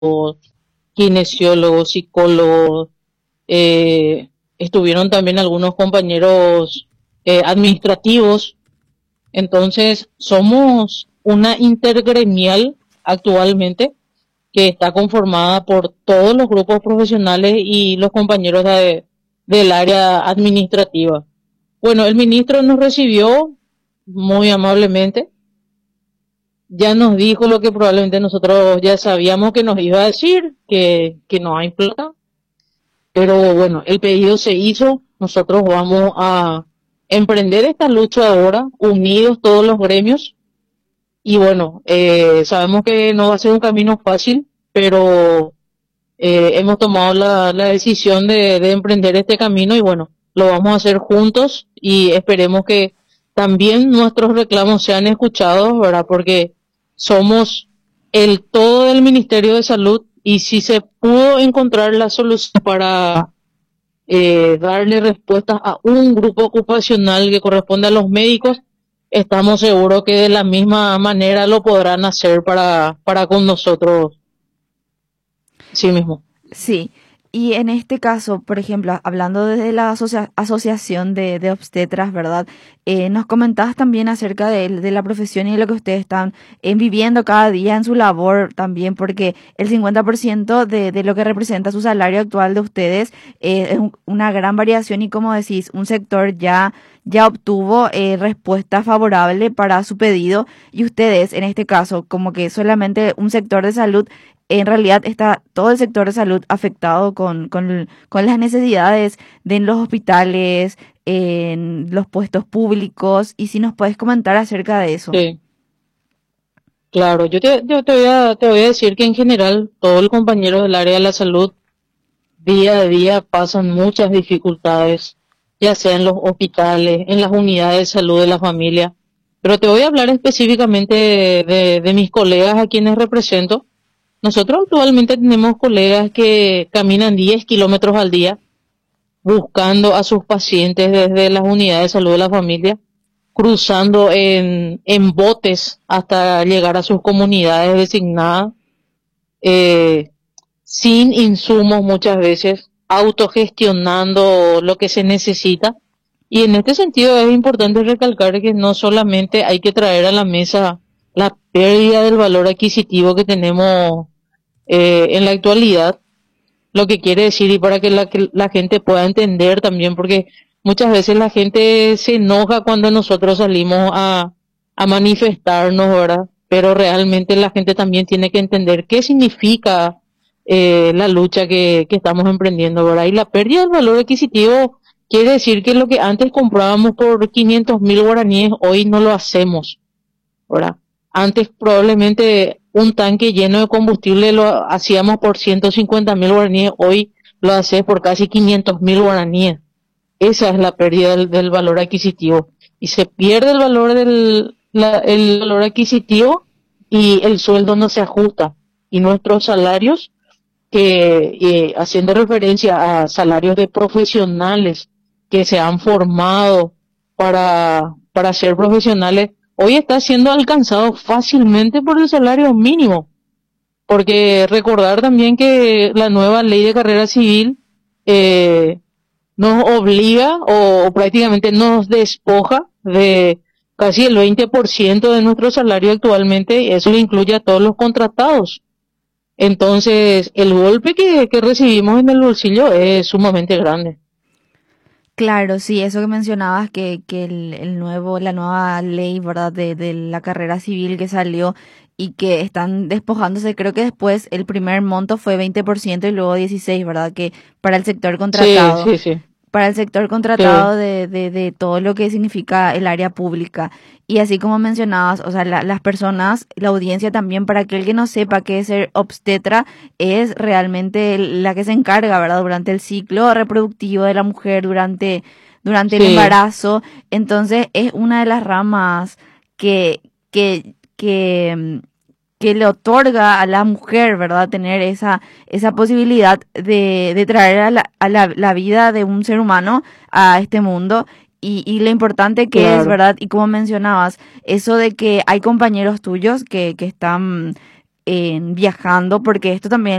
kinesiólogos, psicólogos, estuvieron también algunos compañeros administrativos. Entonces, somos una intergremial actualmente que está conformada por todos los grupos profesionales y los compañeros del área administrativa. Bueno, el ministro nos recibió muy amablemente, ya nos dijo lo que probablemente nosotros ya sabíamos que nos iba a decir, que no hay plata, pero bueno, el pedido se hizo, nosotros vamos a emprender esta lucha ahora, unidos todos los gremios, y bueno, sabemos que no va a ser un camino fácil, pero hemos tomado la decisión de emprender este camino y bueno, lo vamos a hacer juntos y esperemos que también nuestros reclamos sean escuchados, ¿verdad? Porque somos el todo del Ministerio de Salud y si se pudo encontrar la solución para darle respuestas a un grupo ocupacional que corresponde a los médicos, estamos seguros que de la misma manera lo podrán hacer para con nosotros, sí mismo. Sí, y en este caso, por ejemplo, hablando desde la asociación de obstetras, ¿verdad? Nos comentabas también acerca de la profesión y de lo que ustedes están viviendo cada día en su labor también, porque el 50% de lo que representa su salario actual de ustedes es una gran variación y como decís, un sector ya obtuvo respuesta favorable para su pedido y ustedes, en este caso, como que solamente un sector de salud en realidad está todo el sector de salud afectado con las necesidades de en los hospitales, en los puestos públicos, y si nos puedes comentar acerca de eso. Sí. Claro, yo te voy a decir que en general todo el compañero del área de la salud día a día pasan muchas dificultades, ya sea en los hospitales, en las unidades de salud de la familia, pero te voy a hablar específicamente de mis colegas a quienes represento. Nosotros actualmente tenemos colegas que caminan 10 kilómetros al día buscando a sus pacientes desde las unidades de salud de la familia, cruzando en botes hasta llegar a sus comunidades designadas, eh, sin insumos muchas veces, autogestionando lo que se necesita. Y en este sentido es importante recalcar que no solamente hay que traer a la mesa la pérdida del valor adquisitivo que tenemos en la actualidad, lo que quiere decir y para que la gente pueda entender también, porque muchas veces la gente se enoja cuando nosotros salimos a manifestarnos, ¿verdad? Pero realmente la gente también tiene que entender qué significa la lucha que estamos emprendiendo, ¿verdad? Y la pérdida del valor adquisitivo quiere decir que lo que antes comprábamos por 500.000 guaraníes, hoy no lo hacemos, ¿verdad? Antes probablemente un tanque lleno de combustible lo hacíamos por 150.000 guaraníes, hoy lo hace por casi 500.000 guaraníes. Esa es la pérdida del valor adquisitivo. Y se pierde el valor el valor adquisitivo y el sueldo no se ajusta. Y nuestros salarios, que haciendo referencia a salarios de profesionales que se han formado para ser profesionales, hoy está siendo alcanzado fácilmente por el salario mínimo, porque recordar también que la nueva ley de carrera civil eh, nos obliga o prácticamente nos despoja de casi el 20% de nuestro salario actualmente, y eso le incluye a todos los contratados. Entonces, el golpe que recibimos en el bolsillo es sumamente grande. Claro, sí, eso que mencionabas, que la nueva ley, ¿verdad? De la carrera civil que salió y que están despojándose, creo que después el primer monto fue 20% y luego 16%, ¿verdad? Que para el sector Sí, contratado. sí, sí, Para el sector sí, contratado de todo lo que significa el área pública. Y así como mencionabas, o sea, las personas, la audiencia también, para aquel que no sepa qué es ser obstetra, es realmente la que se encarga, ¿verdad? Durante el ciclo reproductivo de la mujer, durante el sí, embarazo. Entonces, es una de las ramas que, que, que, mm, que le otorga a la mujer, ¿verdad? Tener esa posibilidad de traer la vida de un ser humano a este mundo y lo importante que es, claro. ¿verdad? Y como mencionabas, eso de que hay compañeros tuyos que están viajando, porque esto también